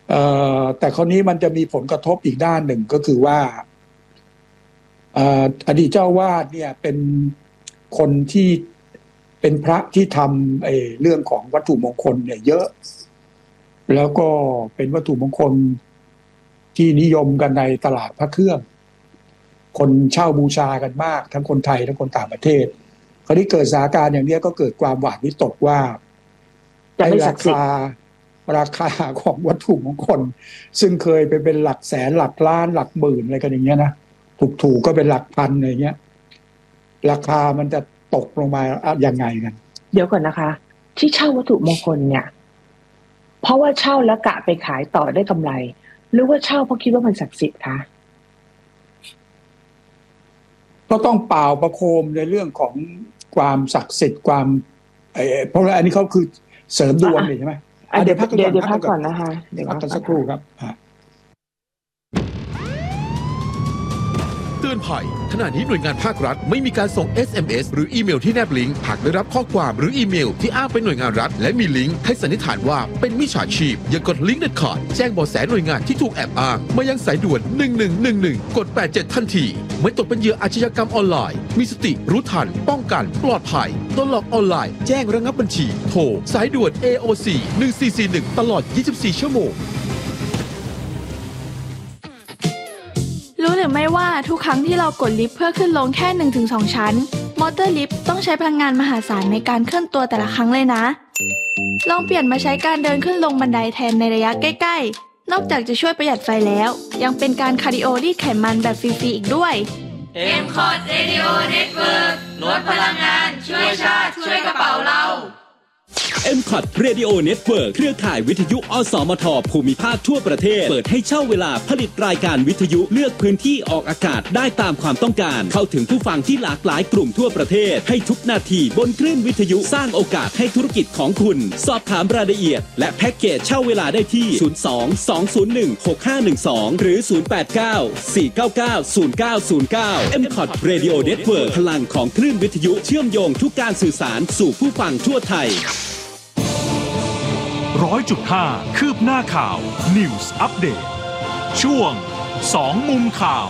แต่คราวนี้มันจะมีผลกระทบอีกด้านหนึ่งก็คือว่าอดีตเจ้าวาดเนี่ยเป็นคนที่เป็นพระที่ทำเรื่องของวัตถุมงคลเนี่ยเยอะแล้วก็เป็นวัตถุมงคลที่นิยมกันในตลาดพระเครื่องคนเช่าบูชากันมากทั้งคนไทยทั้งคนต่างประเทศคราวนี้เกิดสถานการณ์อย่างนี้ก็เกิดความหวาดวิตกว่าราคาของวัตถุมงคลซึ่งเคยไปเป็นหลักแสนหลักล้านหลักหมื่นอะไรกันอย่างเงี้ยนะถูกก็เป็นหลักพันอะไรเงี้ยราคามันจะตกลงมายังไงกันเดี๋ยวก่อนนะคะที่เช่าวัตถุมงคลเนี่ยเพราะว่าเช่าแล้วกะไปขายต่อได้กำไรหรือว่าเช่าเพราะคิดว่ามันศักดิ์สิทธิ์คะก็ต้องเป่าประโคมในเรื่องของความศักดิ์สิทธิ์ความเพราะว่าอันนี้เขาคือเสริมดวงใช่ไหมเดี๋ยวพักก่อนนะคะเดี๋ยวพักกันสักครู่ครับเตือนภัยขณะนี้หน่วยงานภาครัฐไม่มีการส่ง SMS หรืออีเมลที่แนบลิงก์หากได้รับข้อความหรืออีเมลที่อ้างเป็นหน่วยงานรัฐและมีลิงก์ให้สันนิษฐานว่าเป็นมิจฉาชีพอย่ากดลิงก์เด็ดขาดแจ้งเบาะแสหน่วยงานที่ถูกแอบอ้างมายังสายด่วน1111กด87ทันทีไม่ตกเป็นเหยื่ออาชญากรรมออนไลน์มีสติรู้ทันป้องกันปลอดภัยโดนหลอกออนไลน์แจ้งระงับบัญชีโทรสายด่วน AOC 1441ตลอด24ชั่วโมงรู้หรือไม่ว่าทุกครั้งที่เรากดลิฟต์เพื่อขึ้นลงแค่ 1-2 ชั้นมอเตอร์ลิฟต์ต้องใช้พลังงานมหาศาลในการเคลื่อนตัวแต่ละครั้งเลยนะลองเปลี่ยนมาใช้การเดินขึ้นลงบันไดแทนในระยะใกล้ๆนอกจากจะช่วยประหยัดไฟแล้วยังเป็นการคาร์ดิโอรีดไขมันแบบฟรีๆอีกด้วย M-Cot Radio Network ลดพลังงานช่วยชาติช่วยกระเป๋าเรา M-Cot Radio Network เครือข่ายวิทยุอสมทภูมิภาคทั่วประเทศเปิดให้เช่าเวลาผลิตรายการวิทยุเลือกพื้นที่ออกอากาศได้ตามความต้องการเข้าถึงผู้ฟังที่หลากหลายกลุ่มทั่วประเทศให้ทุกนาทีบนคลื่นวิทยุสร้างโอกาสให้ธุรกิจของคุณสอบถามรายละเอียดและแพ็กเกจเช่าเวลาได้ที่02-201-6512หรือ089-499-0909 M-Cot Radio Network พลังของคลื่นวิทยุเชื่อมโยงทุกการสื่อสารสู่ผู้ฟังทั่วไทย 100.5 คืบหน้าข่าว News Update ช่วง2มุมข่าว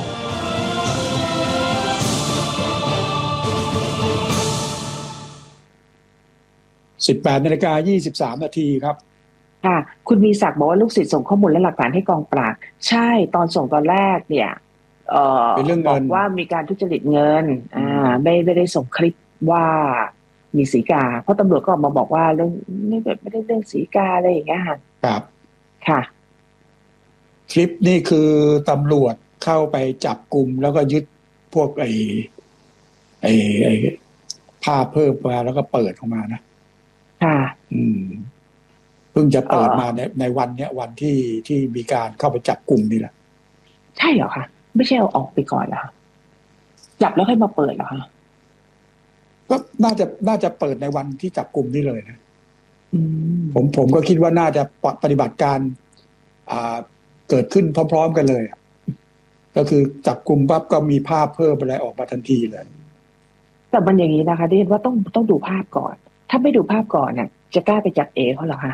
18:23 นาทีครับค่ะคุณมีศักดิ์บอกว่าลูกศิษย์ส่งข้อมูลและหลักฐานให้กองปราบใช่ตอนส่งตอนแรกเนี่ยบอกว่ามีการทุจริตเงินไม่ได้ส่งคลิปว่ามีสีกาเพราะตำรวจก็ออกมาบอกว่าเรื่องไม่ได้เรื่องสีกาอะไรอย่างเงี้ยค่ะครับค่ะคลิปนี่คือตำรวจเข้าไปจับกลุ่มแล้วก็ยึดพวกไอ้ภาพเพิ่มมาแล้วก็เปิดออกมานะค่ะเพิ่งจะเปิดมาในวันเนี้ยวันที่มีการเข้าไปจับกลุ่มนี่แหละใช่เหรอคะไม่ใช่เอาออกไปก่อนเหรอจับแล้วค่อยมาเปิดเหรอคะก็น่าจะเปิดในวันที่จับกลุ่มนี่เลยนะผมก็คิดว่าน่าจะปฏิบัติการเกิดขึ้นพร้อมๆกันเลยก็คือจับกลุ่มปั๊บก็มีภาพเพิ่มอะไรออกมาทันทีเลยแต่มันอย่างนี้นะคะที่เห็นว่าต้องดูภาพก่อนถ้าไม่ดูภาพก่อนเนี่ยจะกล้าไปจับเขาเหรอคะ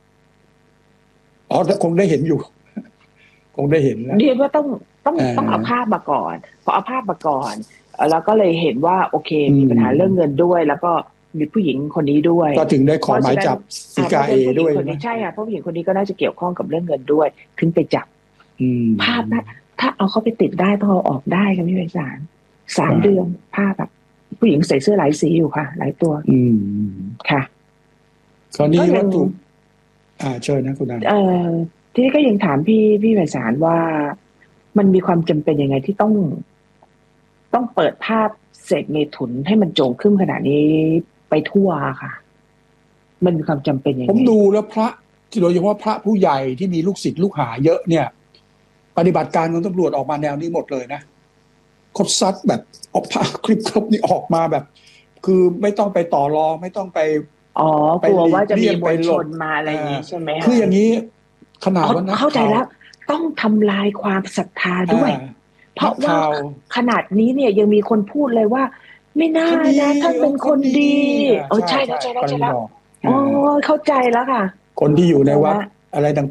คงได้เห็นอยู่คงได้เห็นแล้วเห็นว่าต้องเอาภาพมาก่อนพอเอาภาพมาก่อนแล้วก็เลยเห็นว่าโอเคมีปัญหาเรื่องเงินด้วยแล้วก็มีผู้หญิงคนนี้ด้วยก็ถึงได้ขอหมายจับสีกาเอด้วยใช่ค่ะเพราะผู้หญิงคนนี้ก็น่าจะเกี่ยวข้องกับเรื่องเงินด้วยถึงไปจับภาพนะถ้าเอาเขาไปติดได้ต้องเอาออกได้ค่ะพี่ไพศาล3 เดือนภาพแบบผู้หญิงใส่เสื้อหลายสีอยู่ค่ะหลายตัวค่ะตอนนี้วัตถุเชิญนะคุณนันทีนี้ก็ยังถามพี่ไพศาลว่ามันมีความจำเป็นยังไงที่ต้องเปิดภาพเสกเมถุนให้มันโจงขึ้นขนาดนี้ไปทั่วค่ะมันมีความจำเป็นยังไงผมดูแล้วพระโดยเฉพาะพระผู้ใหญ่ที่มีลูกศิษย์ลูกหาเยอะเนี่ยปฏิบัติการของตำรวจออกมาแนวนี้หมดเลยนะครบซัดแบบออกภาพคลิปครบนี่ออกมาแบบคือไม่ต้องไปต่อรองไม่ต้องไปกลัวว่าจะมีมวลชนมาอะไรอย่างนี้ใช่ไหมคืออย่างนี้ขนาดว่านะเข้าใจแล้วต้องทำลายความศรัทธาด้วยเพราะว่าขนาดนี้เนี่ยยังมีคนพูดเลยว่าไม่น่านะท่านเป็นคนดีใช่แล้วเข้าใจแล้วค่ะคนที่อยู่ในวัดอะไรต่าง